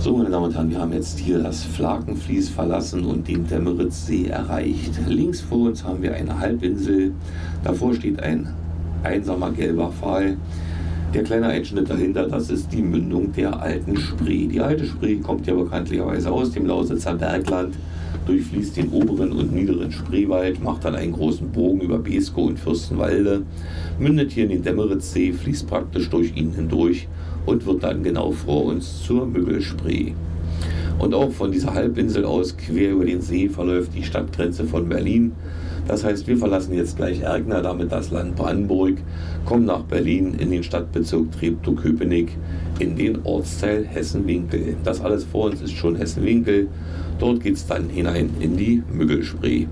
So, meine Damen und Herren, wir haben jetzt hier das Flakenfließ verlassen und den Demmeritzsee erreicht. Links vor uns haben wir eine Halbinsel. Davor steht ein einsamer gelber Pfahl. Der kleine Einschnitt dahinter, das ist die Mündung der Alten Spree. Die Alte Spree kommt ja bekanntlicherweise aus dem Lausitzer Bergland, durchfließt den oberen und niederen Spreewald, macht dann einen großen Bogen über Beeskow und Fürstenwalde, mündet hier in den Demmeritzsee, fließt praktisch durch ihn hindurch und wird dann genau vor uns zur Müggelspree. Und auch von dieser Halbinsel aus quer über den See verläuft die Stadtgrenze von Berlin. Das heißt, wir verlassen jetzt gleich Erkner, damit das Land Brandenburg, kommen nach Berlin in den Stadtbezirk Treptow-Köpenick in den Ortsteil Hessen-Winkel. Das alles vor uns ist schon Hessen-Winkel. Dort geht es dann hinein in die Müggelspree.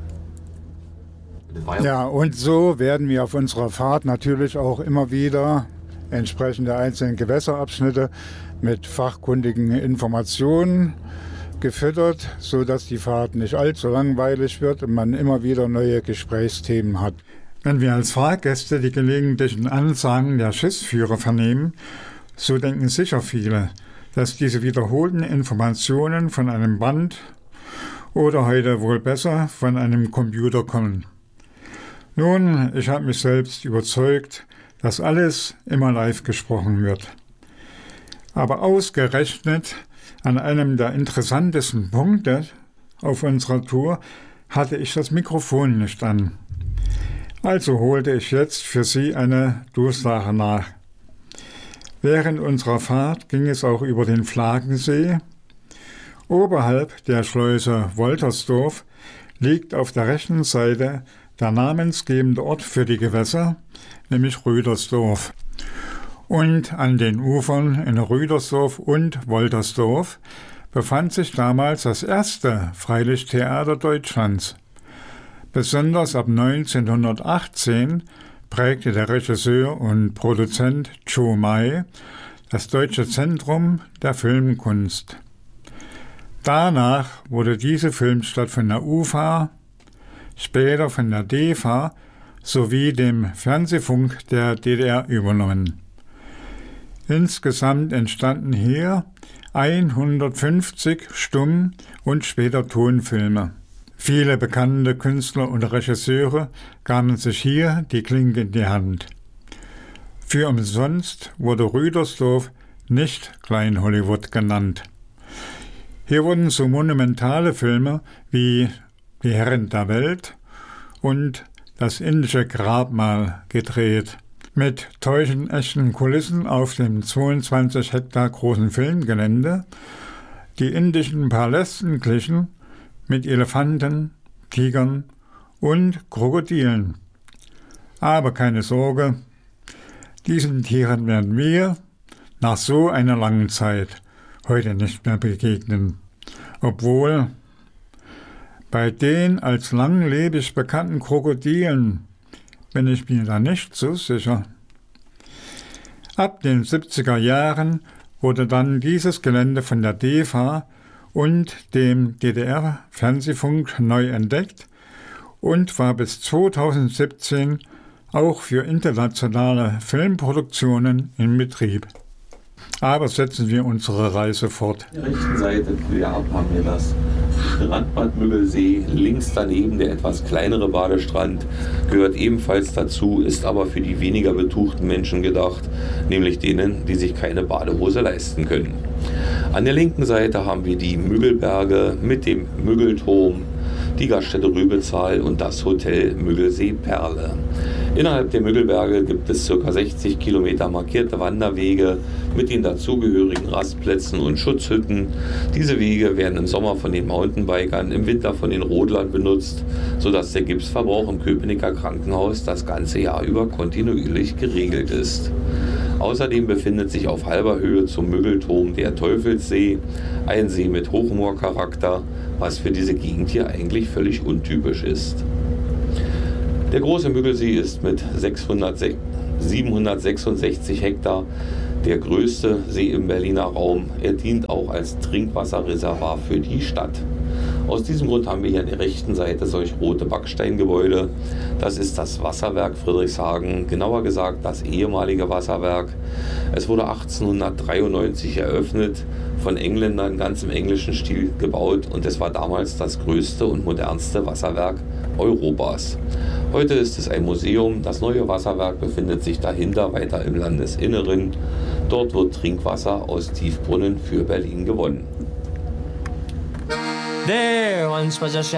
Ja, und so werden wir auf unserer Fahrt natürlich auch immer wieder entsprechend der einzelnen Gewässerabschnitte mit fachkundigen Informationen gefüttert, sodass die Fahrt nicht allzu langweilig wird und man immer wieder neue Gesprächsthemen hat. Wenn wir als Fahrgäste die gelegentlichen Ansagen der Schiffsführer vernehmen, so denken sicher viele, dass diese wiederholten Informationen von einem Band oder heute wohl besser von einem Computer kommen. Nun, ich habe mich selbst überzeugt, dass alles immer live gesprochen wird. Aber ausgerechnet an einem der interessantesten Punkte auf unserer Tour hatte ich das Mikrofon nicht an. Also holte ich jetzt für Sie eine Durchsage nach. Während unserer Fahrt ging es auch über den Flakensee. Oberhalb der Schleuse Woltersdorf liegt auf der rechten Seite der namensgebende Ort für die Gewässer, nämlich Rüdersdorf. Und an den Ufern in Rüdersdorf und Woltersdorf befand sich damals das erste Freilichttheater Deutschlands. Besonders ab 1918 prägte der Regisseur und Produzent Joe May das Deutsche Zentrum der Filmkunst. Danach wurde diese Filmstadt von der UFA, später von der DEFA sowie dem Fernsehfunk der DDR übernommen. Insgesamt entstanden hier 150 Stumm- und später Tonfilme. Viele bekannte Künstler und Regisseure gaben sich hier die Klinke in die Hand. Für umsonst wurde Rüdersdorf nicht Klein-Hollywood genannt. Hier wurden so monumentale Filme wie Die Herren der Welt und Das indische Grabmal gedreht. Mit täuschend echten Kulissen auf dem 22 Hektar großen Filmgelände. Die indischen Palästen glichen mit Elefanten, Tigern und Krokodilen. Aber keine Sorge, diesen Tieren werden wir nach so einer langen Zeit heute nicht mehr begegnen. Obwohl bei den als langlebig bekannten Krokodilen bin ich mir da nicht so sicher. Ab den 70er Jahren wurde dann dieses Gelände von der DEFA und dem DDR-Fernsehfunk neu entdeckt und war bis 2017 auch für internationale Filmproduktionen in Betrieb. Aber setzen wir unsere Reise fort. Auf der rechten Seite quer ab haben wir das Strandbad Müggelsee. Links daneben der etwas kleinere Badestrand gehört ebenfalls dazu, ist aber für die weniger betuchten Menschen gedacht, nämlich denen, die sich keine Badehose leisten können. An der linken Seite haben wir die Müggelberge mit dem Müggelturm, die Gaststätte Rübezahl und das Hotel Müggelsee Perle. Innerhalb der Müggelberge gibt es ca. 60 Kilometer markierte Wanderwege mit den dazugehörigen Rastplätzen und Schutzhütten. Diese Wege werden im Sommer von den Mountainbikern, im Winter von den Rodlern benutzt, sodass der Gipsverbrauch im Köpenicker Krankenhaus das ganze Jahr über kontinuierlich geregelt ist. Außerdem befindet sich auf halber Höhe zum Müggelturm der Teufelssee, ein See mit Hochmoorcharakter, was für diese Gegend hier eigentlich völlig untypisch ist. Der große Müggelsee ist mit 766 Hektar der größte See im Berliner Raum. Er dient auch als Trinkwasserreservoir für die Stadt. Aus diesem Grund haben wir hier an der rechten Seite solch rote Backsteingebäude. Das ist das Wasserwerk Friedrichshagen, genauer gesagt das ehemalige Wasserwerk. Es wurde 1893 eröffnet, von Engländern ganz im englischen Stil gebaut und es war damals das größte und modernste Wasserwerk Europas. Heute ist es ein Museum. Das neue Wasserwerk befindet sich dahinter, weiter im Landesinneren. Dort wird Trinkwasser aus Tiefbrunnen für Berlin gewonnen. There once was a